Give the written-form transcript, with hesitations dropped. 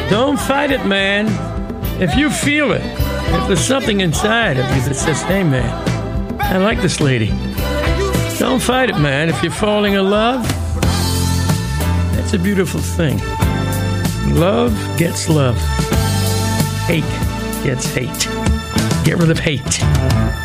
Don't fight it, man. If you feel it, if there's something inside of you that says, hey, man, I like this lady. Don't fight it, man. If you're falling in love, that's a beautiful thing. Love gets love. Hate gets hate. Get rid of hate.